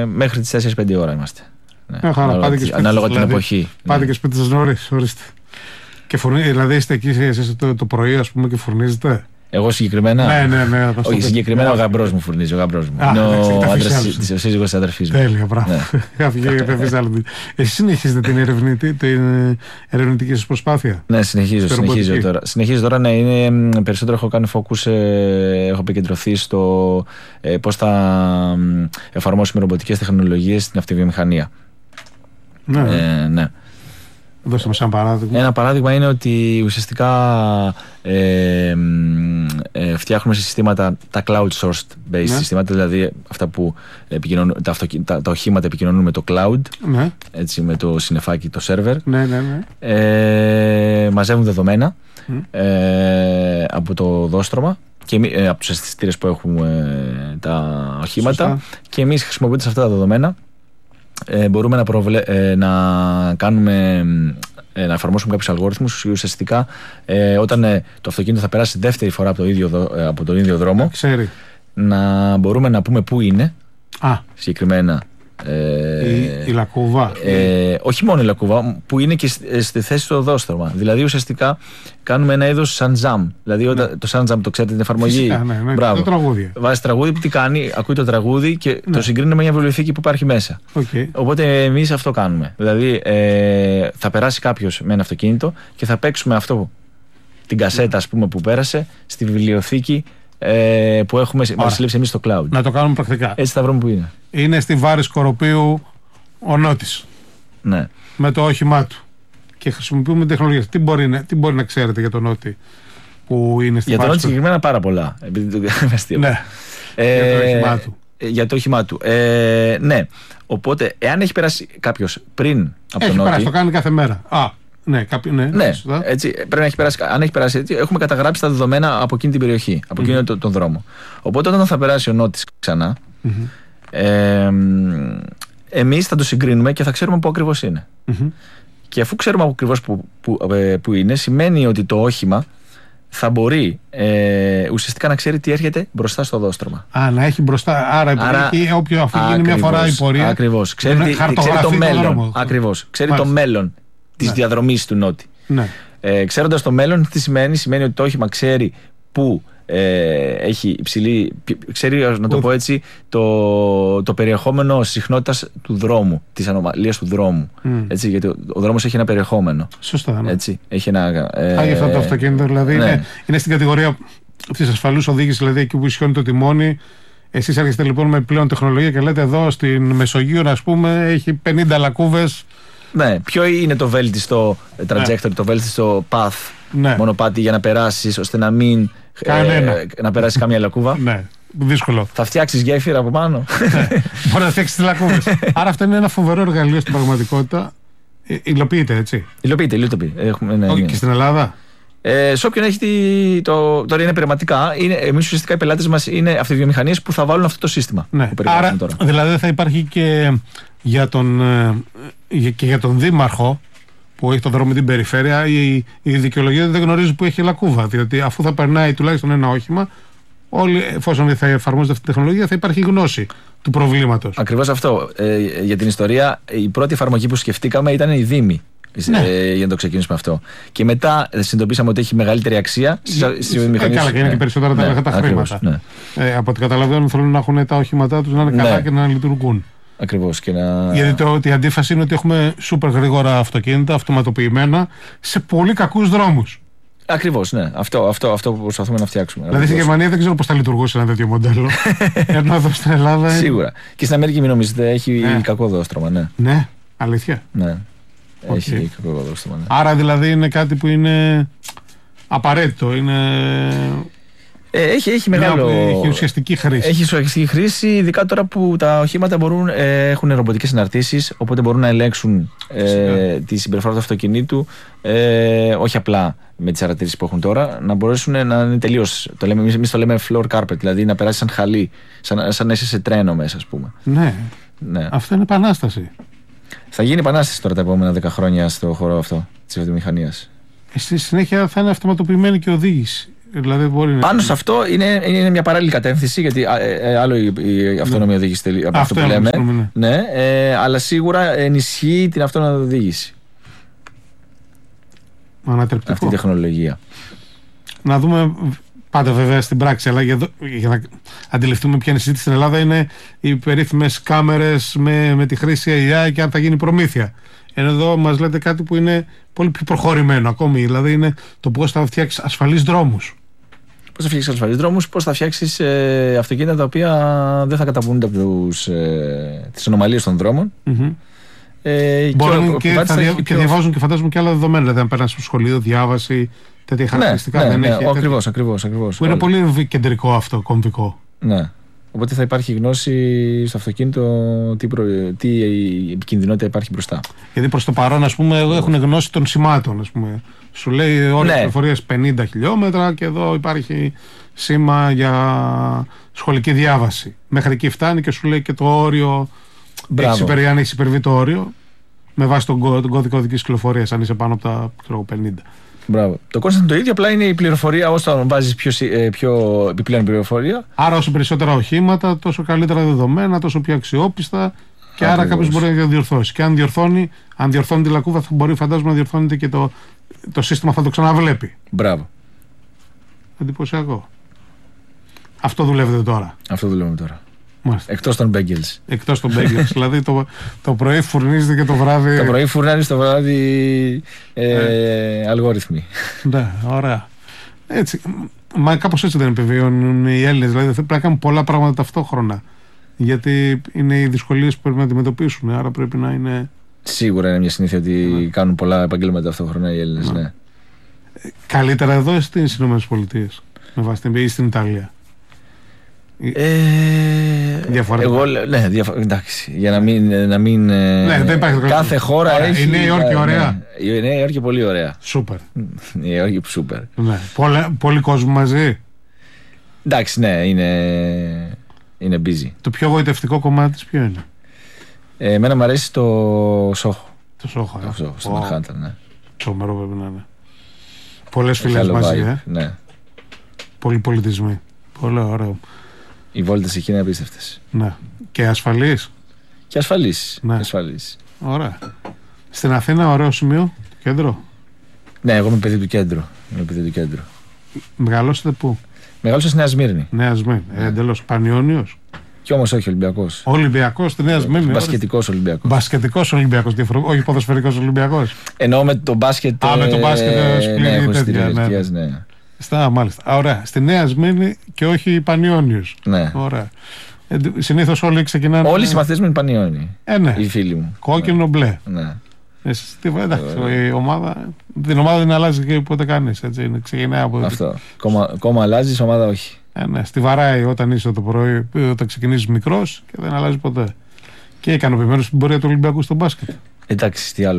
μέχρι τις 4-5 ώρα είμαστε. Ναι. Ανάλογα την εποχή. Πάτε και σπίτι σας νωρίς, ορίστε. Και δηλαδή είστε εκεί εσείς το πρωί, ας πούμε, και φουρνίζετε. Εγώ συγκεκριμένα. Ναι. Όχι, συγκεκριμένα ο γαμπρός μου φουρνίζει. Είναι ο άντρας της σύζυγος της αδερφής μου. Τέλεια, μπράβο. Εσείς συνεχίζετε την ερευνητική σας προσπάθεια? Ναι, συνεχίζω τώρα. Ναι, είναι περισσότερο έχω κάνει focus, έχω επικεντρωθεί στο πώς θα εφαρμόσουμε ρομποτικές τεχνολογίες στην αυτοβιομηχανία. Ναι. Δώστε μας ένα παράδειγμα. Ένα παράδειγμα είναι ότι ουσιαστικά φτιάχνουμε συστήματα, τα cloud sourced based συστήματα, δηλαδή αυτά που τα οχήματα επικοινωνούν με το cloud, έτσι, με το συννεφάκι, το server. Μαζεύουν δεδομένα από το δόστρωμα και από τους αισθητήρες που έχουμε τα οχήματα. Σωστά. Και εμείς χρησιμοποιώντας αυτά τα δεδομένα μπορούμε να εφαρμόσουμε κάποιους αλγόριθμους ουσιαστικά όταν το αυτοκίνητο θα περάσει δεύτερη φορά από τον ίδιο δρόμο, να μπορούμε να πούμε πού είναι συγκεκριμένα η λακκούβα. Όχι μόνο η λακκούβα, που είναι και στη θέση του οδόστρωμα. Δηλαδή ουσιαστικά κάνουμε ένα είδος Shazam. Δηλαδή το Shazam το ξέρετε την εφαρμογή. Μπράβο. Το τραγούδι. Βάζει τραγούδι που τι κάνει, ακούει το τραγούδι και το συγκρίνει με μια βιβλιοθήκη που υπάρχει μέσα. Οπότε εμείς αυτό κάνουμε. Δηλαδή θα περάσει κάποιος με ένα αυτοκίνητο και θα παίξουμε αυτό, την κασέτα ας πούμε που πέρασε, στη βιβλιοθήκη που έχουμε συλλέψει εμείς στο cloud. Να το κάνουμε πρακτικά. Έτσι θα βρούμε που είναι. Είναι στη Βάρη Σκοροπίου ο Νότης. Ναι. Με το όχημά του. Και χρησιμοποιούμε τεχνολογίες. Τι μπορεί να ξέρετε για τον Νότη που είναι στη Βάρη? Για τον Νότη συγκεκριμένα πάρα πολλά. Ναι. Για το όχημά του. Για το όχημά του. Ναι. Οπότε, εάν έχει περάσει κάποιος πριν από τον Νότη. Περάσει, το κάνει κάθε μέρα. Ναι, έτσι, πρέπει να έχει περάσει. Αν έχει περάσει έτσι, έχουμε καταγράψει τα δεδομένα από εκείνη την περιοχή, από εκείνο τον δρόμο. Οπότε, όταν θα περάσει ο Νότης ξανά, εμείς θα το συγκρίνουμε και θα ξέρουμε πού ακριβώς είναι. Και αφού ξέρουμε ακριβώς που είναι, σημαίνει ότι το όχημα θα μπορεί ουσιαστικά να ξέρει τι έρχεται μπροστά στο δόστρωμα. Να έχει μπροστά. Άρα όποιο γίνει μια φορά η πορεία. Ακριβώς. Ξέρει το μέλλον. Ακριβώς. Ξέρει το μέλλον της διαδρομής του Νότη. Ξέροντας το μέλλον, τι σημαίνει? Σημαίνει ότι το όχημα ξέρει πού έχει υψηλή, ξέρει, να το πω έτσι, το περιεχόμενο συχνότητας του δρόμου, της ανομαλίας του δρόμου. Έτσι, γιατί ο δρόμος έχει ένα περιεχόμενο. Σωστά. Έτσι, έχει ένα. Γι' αυτό το αυτοκίνητο δηλαδή είναι στην κατηγορία της ασφαλούς οδήγησης, δηλαδή εκεί που ισιώνει το τιμόνι. Εσείς έρχεστε λοιπόν με πλέον τεχνολογία και λέτε εδώ στην Μεσογείο, ας πούμε, έχει 50 λακκούβες. Ναι, ποιο είναι το βέλτιστο trajectory, το βέλτιστο path, μονοπάτι για να περάσεις ώστε να μην να περάσει καμία λακκούβα. Ναι, δύσκολο. Θα φτιάξεις γέφυρα από πάνω. Μπορεί να φτιάξεις τις λακκούβες. Άρα αυτό είναι ένα φοβερό εργαλείο στην πραγματικότητα. Υλοποιείται, έτσι? Υλοποιείται. Και στην Ελλάδα? Σε όποιον έχει τώρα είναι πειραματικά. Εμείς ουσιαστικά οι πελάτες μας είναι αυτοβιομηχανίες που θα βάλουν αυτό το σύστημα. Άρα τώρα. Δηλαδή θα υπάρχει και για τον δήμαρχο που έχει το δρόμο με την περιφέρεια, η δικαιολογία δεν γνωρίζει που έχει λακκούβα. Διότι αφού θα περνάει τουλάχιστον ένα όχημα, εφόσον θα εφαρμόζεται αυτή τη τεχνολογία, θα υπάρχει γνώση του προβλήματος. Ακριβώς αυτό. Για την ιστορία, η πρώτη εφαρμογή που σκεφτήκαμε ήταν η Δήμη. Για να το ξεκινήσουμε αυτό. Και μετά συνειδητοποίησαμε ότι έχει μεγαλύτερη αξία στις βιομηχανίες. Καλά, και είναι και περισσότερα τα χρήματα. Από ό,τι καταλαβαίνουν, θέλουν να έχουν τα οχήματά τους να είναι καλά και να λειτουργούν. Ακριβώς. Γιατί η αντίφαση είναι ότι έχουμε σούπερ γρήγορα αυτοκίνητα, αυτοματοποιημένα, σε πολύ κακούς δρόμους. Ακριβώς, ναι. Αυτό που προσπαθούμε να φτιάξουμε. Δηλαδή στη Γερμανία δεν ξέρω πώς θα λειτουργούσε ένα τέτοιο μοντέλο. Ενώ εδώ στην Ελλάδα. Σίγουρα. Και στην Αμερική, μην νομίζετε, έχει κακό δόστρωμα. Ναι, αλήθεια. Ναι. Έχει κακό δόστρωμα. Άρα δηλαδή είναι κάτι που είναι απαραίτητο. Έχει μεγάλο. Έχει ουσιαστική χρήση. Έχει ουσιαστική χρήση, ειδικά τώρα που τα οχήματα έχουν ρομποτικές συναρτήσεις, οπότε μπορούν να ελέγξουν τη συμπεριφορά του αυτοκινήτου, όχι απλά με τις παρατηρήσεις που έχουν τώρα, να μπορέσουν να είναι τελείως. Εμείς το λέμε floor carpet, δηλαδή να περάσει σαν χαλί, σαν να είσαι σε τρένο μέσα, ας πούμε. Ναι. Αυτό είναι επανάσταση. Θα γίνει επανάσταση τώρα τα επόμενα 10 χρόνια στο χώρο αυτό της αυτομηχανίας. Στη συνέχεια θα είναι αυτοματοποιημένη και οδήγηση. Δηλαδή πάνω σε αυτό είναι μια παράλληλη κατεύθυνση, γιατί άλλο η αυτόνομη οδήγηση από αυτό που λέμε. Ναι, αλλά σίγουρα ενισχύει την αυτόνομη οδήγηση. Ανατρεπτικό. Αυτή η τεχνολογία. Να δούμε πάντα βέβαια στην πράξη, αλλά για να αντιληφθούμε ποια είναι η συζήτηση στην Ελλάδα, είναι οι περίφημες κάμερες με τη χρήση AI και αν θα γίνει προμήθεια. Ενώ εδώ μας λέτε κάτι που είναι πολύ πιο προχωρημένο ακόμη, δηλαδή είναι το πώς θα φτιάξεις ασφαλείς δρόμους. Πώς θα φτιάξεις ασφαλείς δρόμους, πώς θα φτιάξεις αυτοκίνητα τα οποία δεν θα καταπονούνται από τις ανομαλίες των δρόμων. Μπορούν και διαβάζουν και φαντάζομαι και άλλα δεδομένα. Δηλαδή, αν περνάς στο σχολείο, διάβαση, τέτοια χαρακτηριστικά. Ναι, ακριβώς. Που είναι πολύ κεντρικό αυτό, κομβικό. Ναι. Οπότε θα υπάρχει γνώση στο αυτοκίνητο τι επικινδυνότητα υπάρχει μπροστά. Γιατί προς το παρόν, ας πούμε, έχουν γνώση των σημάτων. Ας πούμε. Σου λέει όρια κυκλοφορίας 50 χιλιόμετρα και εδώ υπάρχει σήμα για σχολική διάβαση. Μέχρι εκεί φτάνει και σου λέει και το όριο. Αν έχει υπερβεί το όριο, με βάση τον κώδικα οδικής κυκλοφορίας, αν είσαι πάνω από τα 50. Μπράβο. Το κόνσεπτ είναι το ίδιο, απλά είναι η πληροφορία, όσο βάζεις πιο επιπλέον πληροφορία. Άρα, όσο περισσότερα οχήματα, τόσο καλύτερα δεδομένα, τόσο πιο αξιόπιστα. Και άρα κάποιος μπορεί να διορθώσει. Και αν διορθώνει τη λακκούβα, θα μπορεί, φαντάζομαι, να διορθώνεται και το σύστημα, θα το ξαναβλέπει. Μπράβο. Εντυπωσιακό. Αυτό δουλεύετε τώρα. Αυτό δουλεύουμε τώρα. Εκτός των bagels. Εκτός των bagels. Δηλαδή το πρωί φουρνίζεται και το βράδυ. Το πρωί φουρνάζει, το βράδυ αλγόριθμοι. Ναι, ωραία. Έτσι. Μα κάπως έτσι δεν επιβιώνουν οι Έλληνες. Δηλαδή πρέπει να κάνουν πολλά πράγματα ταυτόχρονα. Γιατί είναι οι δυσκολίες που πρέπει να αντιμετωπίσουν. Άρα πρέπει να είναι. Σίγουρα είναι μια συνήθεια ότι κάνουν πολλά επαγγέλματα ταυτόχρονα οι Έλληνες. Ναι. Καλύτερα εδώ στις ΗΠΑ, με βάση την ή στην Ιταλία. Διαφορετικά. Εντάξει. Για να μην δεν υπάρχει κάθε χώρα έχει. Η Νέα Υόρκη ωραία. Η Νέα Υόρκη πολύ ωραία. Σούπερ. Η Νέα Υόρκη σούπερ. Πολύ κόσμο μαζί. Εντάξει, ναι, είναι busy. Το πιο γοητευτικό κομμάτι της ποιο είναι? Εμένα μου αρέσει το Σόχο. Το Σόχο, στο Μανχάταν, ναι. Τρομερό πρέπει να είναι. Πολλές φυλές μαζί, ναι. Πολλοί πολιτισμοί. Πολύ ωραίο. Οι βόλτες εκεί είναι απίστευτες. Ναι. Και ασφαλείς. Και ασφαλείς. Ναι. Ωραία. Στην Αθήνα, ωραίο σημείο, κέντρο. Ναι, εγώ είμαι παιδί του κέντρου. Μεγαλώσετε πού? Μεγάλωσα στη Νέα Σμύρνη. Νέα Σμύρνη. Εντελώς Πανιόνιος. Κι όμως όχι Ολυμπιακός. Ολυμπιακός στη Νέα Σμύρνη. Μπασκετικός Ολυμπιακός. Μπασκετικός Ολυμπιακός, όχι ποδοσφαιρικός Ολυμπιακός. Εννοώ με το μπάσκετ. Με το μπάσκετ. Ναι, έχω στηρίες, ναι. Μάλιστα. Ωραία. Στη Νέα Σμύρνη και όχι Πανιόνιος. Ναι. Ωραία. Συνήθως όλοι ξεκινάνε. Όλοι οι συμμαθητές μου είναι Πανιόνιοι. Ναι. Οι φίλοι μου. Κόκκινο μπλε. Ναι. Η ομάδα, την ομάδα δεν αλλάζει και ποτέ κανείς. Ξεκινάει από αυτό. Κόμμα αλλάζει, ομάδα όχι. Ναι, στιβαράει όταν είσαι το πρωί, όταν ξεκινήσεις μικρός και δεν αλλάζει ποτέ. Και ικανοποιημένος στην πορεία του Ολυμπιακού στο μπάσκετ. Εντάξει, τι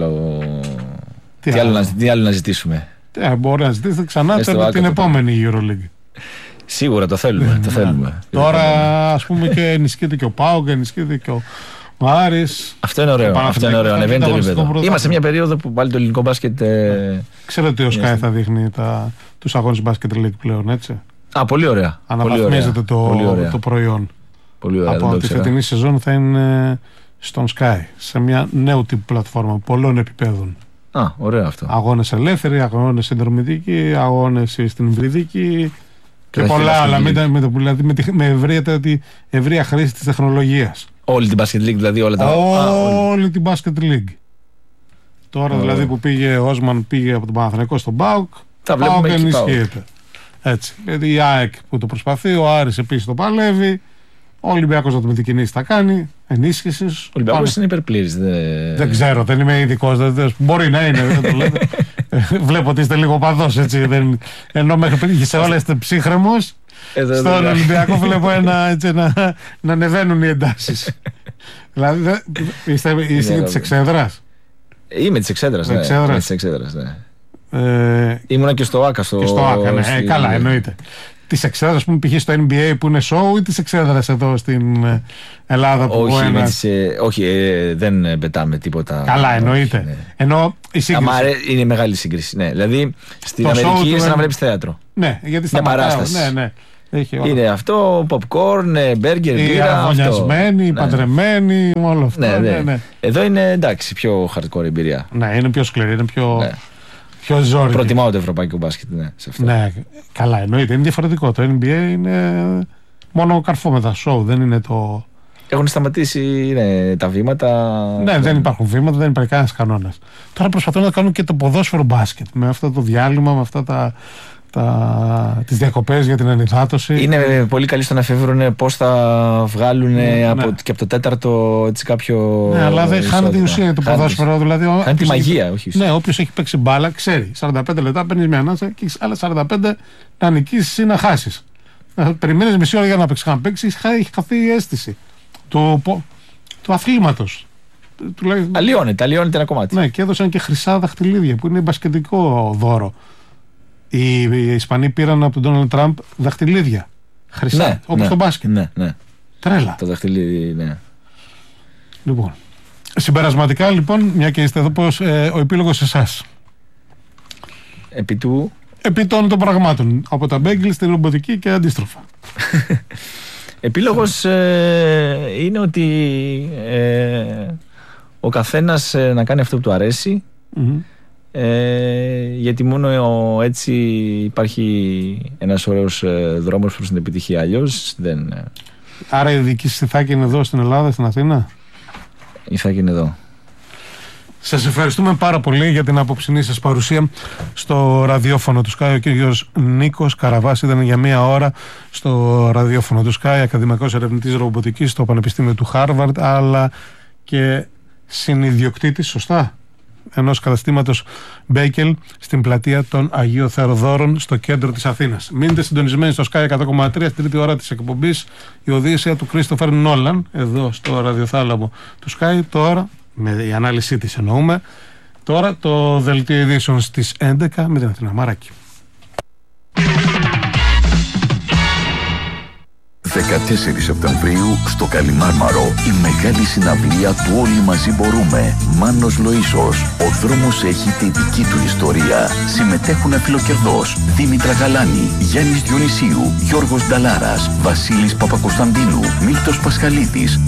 άλλο να ζητήσουμε. Μπορεί να ζητήσετε ξανά την επόμενη EuroLeague. Σίγουρα το θέλουμε. Τώρα, ας πούμε, και ενισχύεται και ο ΠΑΟΚ, ενισχύεται και ο Άρης. Αυτό είναι ωραίο. Ανεβαίνει το επίπεδο. Είμαστε σε μια περίοδο που πάλι το ελληνικό μπάσκετ. Ξέρω ότι ο Sky θα δείχνει τους αγώνες μπάσκετ League πλέον, έτσι. Πολύ ωραία. Αναβαθμίζεται το προϊόν. Πολύ ωραία. Από τη φετινή σεζόν θα είναι στον Sky, σε μια νέου τύπου πλατφόρμα πολλών επιπέδων. Ωραίο αυτό. Αγώνες ελεύθεροι, αγώνες συνδρομητικοί, αγώνες στην υβριδική και πολλά άλλα. Με ευρεία χρήση της τεχνολογίας. Όλη την Basket League, δηλαδή όλη την Basket League. Τώρα δηλαδή που πήγε ο Όσμαν, πήγε από τον Παναθηναϊκό στον ΠΑΟΚ. Τα βλέπουμε εκεί. Ενισχύεται. Έτσι. Γιατί η ΑΕΚ που το προσπαθεί, ο Άρης επίσης το παλεύει. Ο Ολυμπιακός να το μετακινήσει θα κάνει. Ενίσχυσης. Ο Ολυμπιακός είναι υπερπλήρης. Δεν ξέρω, δεν είμαι ειδικός. Μπορεί να είναι. Δεν το λέτε. Βλέπω ότι είστε λίγο παδός, έτσι. Ενώ μέχρι πριν είχε σε όλα είστε ψύχρεμος. Στον Ολυμπιακό βλέπω να ανεβαίνουν οι εντάσεις. Δηλαδή είστε της Εξέδρας. Είμαι της Εξέδρας, ναι. Ήμουνα και στο ΆΚΑ. Στο ΆΚΑ, ναι. Καλά, εννοείται. Της Εξέδρας, ας πούμε, π.χ. στο NBA που είναι show ή της Εξέδρας εδώ στην Ελλάδα που όχι, δεν πετάμε τίποτα. Καλά, εννοείται. Ενώ η σύγκριση. Είναι μεγάλη σύγκριση. Ναι. Δηλαδή στην Αμερική είναι σαν να βλέπεις θέατρο. Ναι, γιατί μια παράσταση. Ναι. Είναι αυτό, popcorn, μπέργκερ, μπύρα. Αγωνιασμένοι, παντρεμένοι, όλο αυτό. Ναι. Εδώ είναι εντάξει, πιο hardcore εμπειρία. Ναι, είναι πιο σκληρή, είναι πιο ζόρικη. Προτιμάω το ευρωπαϊκό μπάσκετ, σε αυτό. Ναι, καλά, εννοείται. Είναι διαφορετικό. Το NBA είναι μόνο καρφό με τα show, δεν είναι το. Έχουν σταματήσει τα βήματα. Ναι, δεν υπάρχουν βήματα, δεν υπάρχει κανένα κανόνα. Τώρα προσπαθούν να κάνουν και το ποδόσφαιρο μπάσκετ με αυτό το διάλειμμα, με αυτά τις διακοπές για την ενυδάτωση. Είναι πολύ καλή στο να εφεύρουν πώς θα βγάλουν και από το τέταρτο έτσι κάποιο. Ναι, αλλά δεν χάνει την ουσία το ποδόσφαιρο. Δηλαδή, χάνει τη μαγεία, όχι. Ναι, όποιος έχει παίξει μπάλα ξέρει. 45 λεπτά παίρνεις μια ανάσα και έχεις άλλα 45 να νικήσεις ή να χάσεις. Περιμένεις μισή ώρα για να παίξεις. Αν παίξεις, έχει χαθεί η αίσθηση του αθλήματος. Αλλοιώνεται ένα κομμάτι. Ναι, και έδωσαν και χρυσά δαχτυλίδια που είναι μπασκετικό δώρο. Οι Ισπανοί πήραν από τον Ντόναλντ Τραμπ δαχτυλίδια. Χρυσά, όπως το μπάσκετ. Ναι. Τρέλα. Το δαχτυλίδι, ναι. Λοιπόν, συμπερασματικά λοιπόν, μια και είστε εδώ, ο επίλογος εσάς. Επί των πραγμάτων. Από τα μπέγγιλ στη ρομποτική και αντίστροφα. Επίλογος είναι ότι ο καθένας να κάνει αυτό που του αρέσει. Γιατί μόνο έτσι υπάρχει ένας ωραίος δρόμος προς την επιτυχία. Αλλιώς δεν. Άρα η δική σας θα είναι εδώ στην Ελλάδα, στην Αθήνα? Η θα είναι εδώ. Σας ευχαριστούμε πάρα πολύ για την απόψινή σας παρουσία στο ραδιόφωνο του Sky. Ο κύριος Νίκος Καραβάς ήταν για μία ώρα στο ραδιόφωνο του Sky, ακαδημαϊκός ερευνητής ρομποτικής στο Πανεπιστήμιο του Χάρβαρντ, αλλά και συνιδιοκτήτης, σωστά, ενός καταστήματος Μπέικελ στην πλατεία των Αγίων Θεοδόρων στο κέντρο της Αθήνας. Μείνετε συντονισμένοι στο Sky 100,3 στην τρίτη ώρα της εκπομπής, η Οδύσσεια του Κρίστοφερ Νόλαν, εδώ στο ραδιοθάλαμο του Sky. Τώρα, με η ανάλυση της εννοούμε, τώρα το δελτίο ειδήσεων στις 11 με την Αθηνά Μαράκη. 14 Σεπτεμβρίου στο Καλιμάρμαρο η μεγάλη συναυλία του Όλοι Μαζί Μπορούμε. Μάνος Λοΐσος. Ο δρόμος έχει τη δική του ιστορία. Συμμετέχουν Φιλοκερδός, Δήμητρα Γαλάνη, Γιάννης Διονυσίου, Γιώργος Νταλάρας, Βασίλης Παπακοσταντίνου, Μίλτος Πασχαλίδης,